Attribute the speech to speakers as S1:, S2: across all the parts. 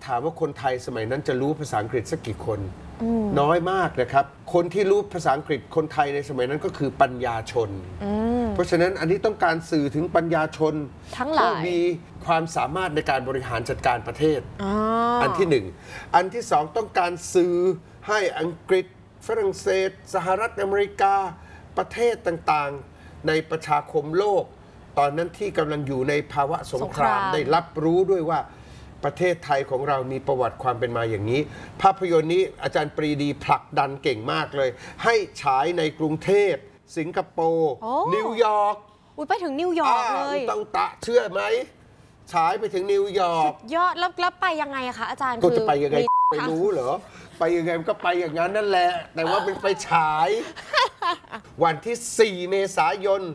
S1: ถามว่าคนไทยสมัยนั้นจะรู้ภาษาอังกฤษสักกี่คนน้อยมากนะครับคนที่รู้ภาษาอังกฤษคนไทยในสมัยนั้นก็คือปัญญาชนเพราะฉะนั้นอันนี้ต้องการสื่อถึงปัญญาชน
S2: ทั้งหลาย
S1: ผู้มีความสามารถในการบริหารจัดการประเทศอันที่หนึ่งอันที่สองต้องการสื่อให้อังกฤษฝรั่งเศสสหรัฐอเมริกาประเทศต่างๆในประชาคมโลกตอนนั้นที่กำลังอยู่ในภาวะสงครามได้รับรู้ด้วยว่าประเทศไทยของเรามีประวัติความเป็นมาอย่างนี้ภาพยนตร์นี้อาจารย์ปรีดีผลักดันเก่งมากเลยให้ฉายในกรุงเทพสิงคโปร์นิวยอร์ก
S2: ไปถึงนิวยอร์กเลย
S1: ตะเชื่อไหมฉายไปถึงนิวยอร์ก
S2: ยอดแล้วไปยังไงอะคะอาจารย์
S1: ก็จะไปยังไงไปรู้เหรอไปยังไงมันก็ไปอย่างนั้นนั่นแหละแต่ว่าเป็นไปฉายวันที่ 4 เมษายน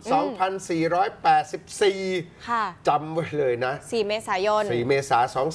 S1: 2484 จำไว้เลยนะ
S2: 4 เมษายน
S1: 4 เมษายน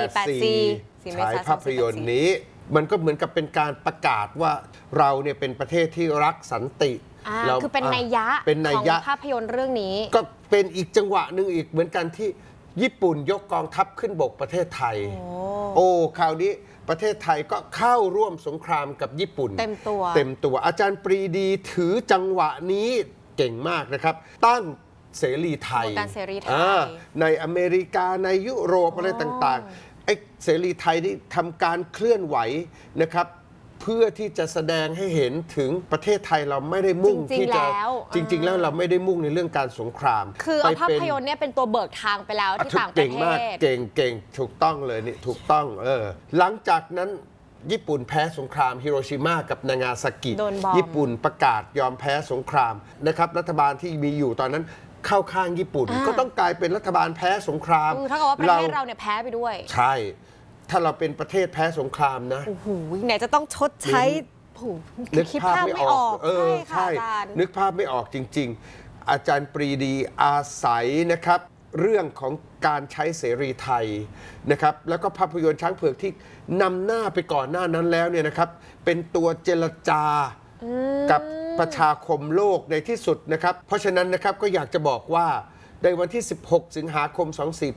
S1: 2484 ฉายภาพยนตร์นี้มันก็เหมือนกับเป็นการประกาศว่าเราเนี่ยเป็นประเทศที่รักสันติ
S2: คือเป็นนัยยะของภาพยนตร์เรื่องนี้
S1: ก็เป็นอีกจังหวะหนึ่งอีกเหมือนกันที่ญี่ปุ่นยกกองทัพขึ้นบกประเทศไทยคราวนี้ประเทศไทยก็เข้าร่วมสงครามกับญี่ปุ่น
S2: เต็มตัว
S1: อาจารย์ปรีดีถือจังหวะนี้เก่งมากนะครับตั้งเสรีไทยในอเมริกาในยุโรปอะไรต่างๆไอ้เสรีไทยนี่ทำการเคลื่อนไหวนะครับเพื่อที่จะแสดงให้เห็นถึงประเทศไทยเราไม่ได้มุ่งที่จะจริงๆแล้วเราไม่ได้มุ่งในเรื่องการสงคราม
S2: คือเอาภาพยนตร์เนี่ยเป็นตัวเบิกทางไปแล้วที่ต่างประเทศเก่งมาก
S1: เก่งถูกต้องเลยนี่ถูกต้องหลังจากนั้นญี่ปุ่นแพ้สงครามฮิโรชิมากับนางาซากิญี่ปุ่นประกาศยอมแพ้สงครามนะครับรัฐบาลที่มีอยู่ตอนนั้นเข้าข้างญี่ปุ่นก็ต้องกลายเป็นรัฐบาลแพ้สงคราม
S2: ถ้าเกิดว่าประเทศเราเนี่ยแพ้ไปด้วย
S1: ใช่ถ้าเราเป็นประเทศแพ้สงครามนะ
S2: โอ้โหไหนจะต้องชดใช้
S1: นึกภาพไม่ออกใช่นึกภาพไม่ออกจริงๆอาจารย์ปรีดีอาศัยนะครับเรื่องของการใช้เสรีไทยนะครับแล้วก็ภาพยนตร์ช้างเผือกที่นำหน้าไปก่อนหน้านั้นแล้วเนี่ยนะครับเป็นตัวเจรจากับประชาคมโลกในที่สุดนะครับเพราะฉะนั้นนะครับก็อยากจะบอกว่าในวันที่ 16 สิงหาคม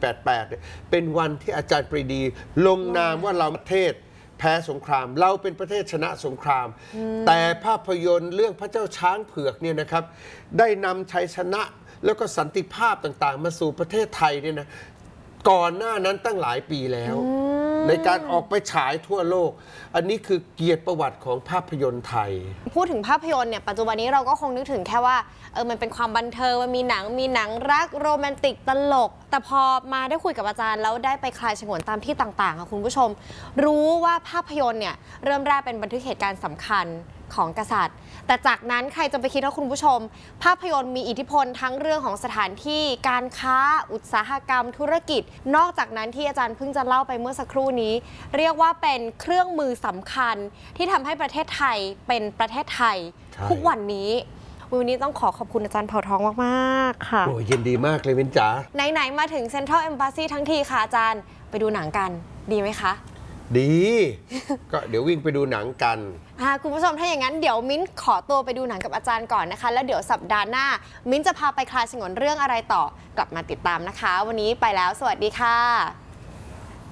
S1: 2488 เป็นวันที่อาจารย์ปรีดีลงนามว่าเราประเทศแพ้สงครามเราเป็นประเทศชนะสงครามแต่ภาพยนตร์เรื่องพระเจ้าช้างเผือกเนี่ยนะครับได้นำชัยชนะแล้วก็สันติภาพต่างๆมาสู่ประเทศไทยเนี่ยนะก่อนหน้านั้นตั้งหลายปีแล้วในการออกไปฉายทั่วโลกอันนี้คือเกียรติประวัติของภาพยนตร์ไทย
S2: พูดถึงภาพยนตร์เนี่ยปัจจุบันนี้เราก็คงนึกถึงแค่ว่ามันเป็นความบันเทิงมันมีหนังรักโรแมนติกตลกแต่พอมาได้คุยกับอาจารย์แล้วได้ไปคลายฉงนตามที่ต่างๆค่ะคุณผู้ชมรู้ว่าภาพยนตร์เนี่ยเริ่มแรกเป็นบันทึกเหตุการณ์สำคัญของกษัตริย์แต่จากนั้นใครจะไปคิดว่าคุณผู้ชมภาพยนตร์มีอิทธิพลทั้งเรื่องของสถานที่การค้าอุตสาหกรรมธุรกิจนอกจากนั้นที่อาจารย์เพิ่งจะเล่าไปเมื่อสักครู่นี้เรียกว่าเป็นเครื่องมือสำคัญที่ทำให้ประเทศไทยเป็นประเทศไทยทุกวันนี้วันนี้ต้องขอบคุณอาจารย์เผ่าทองมากๆค่ะ
S1: โอ้ยินดีมากเลยวินจ๋า
S2: ไหนๆมาถึง Central Embassy ทั้งทีค่ะอาจารย์ไปดูหนังกันดีไหมคะ
S1: ดีก็เดี๋ยววิ่งไปดูหนังกัน
S2: คุณผู้ชมถ้าอย่างนั้นเดี๋ยวมิ้นขอตัวไปดูหนังกับอาจารย์ก่อนนะคะแล้วเดี๋ยวสัปดาห์หน้ามิ้นจะพาไปคลายฉงนเรื่องอะไรต่อกลับมาติดตามนะคะวันนี้ไปแล้วสวัสดีค่ะ